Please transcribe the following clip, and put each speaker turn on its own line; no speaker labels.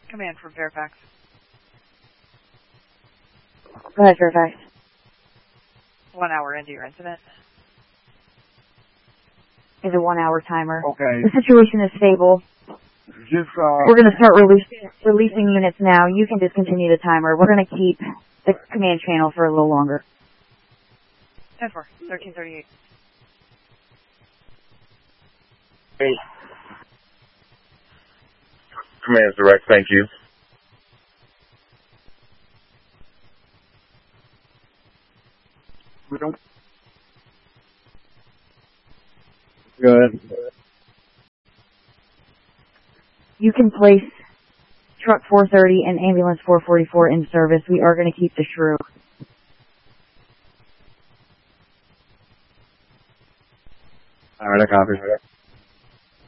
Command from Fairfax.
Go ahead, Fairfax.
1 hour into your incident.
Is a 1 hour timer.
Okay.
The situation is stable.
Just,
we're going to start releasing units now. You can discontinue the timer. We're going to keep the command channel for a little longer.
10-4, 1338.
Hey. Command's direct, thank you.
we don't. Good.
You can place truck 430 and ambulance 444 in service. We are going to keep the shrew.
Alright, I copy.